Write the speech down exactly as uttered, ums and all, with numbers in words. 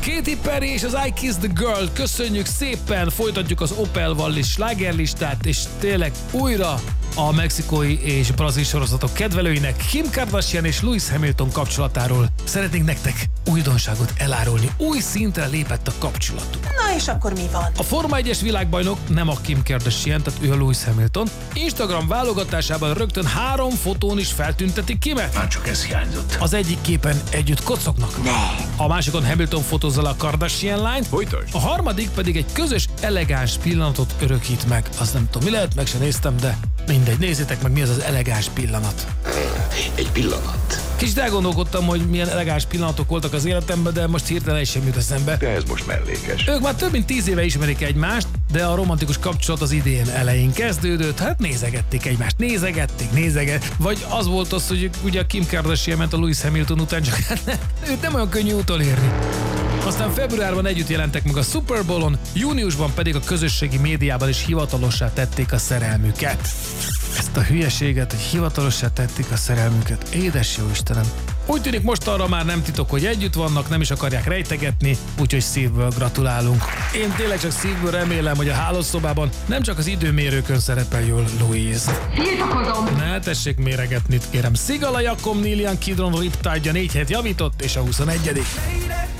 Katy Perry és az I Kissed the Girl, köszönjük szépen, folytatjuk az Opel Wallis slágerlistát, és tényleg újra a mexikói és brazil sorozatok kedvelőinek Kim Kardashian és Lewis Hamilton kapcsolatáról szeretnénk nektek újdonságot elárulni. Új szintre lépett a kapcsolatuk. Na és akkor mi van? A Forma egyes világbajnok nem a Kim Kardashian, tehát ő a Lewis Hamilton. Instagram válogatásában rögtön három fotón is feltüntetik Kimet. Már csak ez hiányzott. Az egyik képen együtt kocognak. Ne. A másikon Hamilton fotózza le a Kardashian lányt. Folytasd. A harmadik pedig egy közös elegáns pillanatot örökít meg. Azt nem tudom, mi lehet, meg sem néztem, de mindegy, nézzétek meg, mi az az elegáns pillanat. Egy pillanat. Kicsit elgondolkodtam, hogy milyen elegáns pillanatok voltak az életemben, de most hirtelen sem jut eszembe. De ez most mellékes. Ők már több mint tíz éve ismerik egymást, de a romantikus kapcsolat az idén elején kezdődött. Hát nézegették egymást, nézegették, nézegették. Vagy az volt az, hogy ugye a Kim Kardashian ment a Lewis Hamilton után, csak hát ne, őt nem olyan könnyű utolérni. Aztán februárban együtt jelentek meg a Super Bowl-on, júniusban pedig a közösségi médiában is hivatalossá tették a szerelmüket. Ezt a hülyeséget, hogy hivatalossá tették a szerelmüket. Édes jó Istenem. Úgy tűnik most arra már nem titok, hogy együtt vannak, nem is akarják rejtegetni, úgyhogy szívből gratulálunk. Én tényleg csak szívből remélem, hogy a hálószobában nem csak az időmérőkön szerepel jól Louise. Tiltakozom! Ne tessék méregetni, kérem. Szigala Jakom, Nilian Kidron, Riptide a négy hét javított, és a huszonegyedik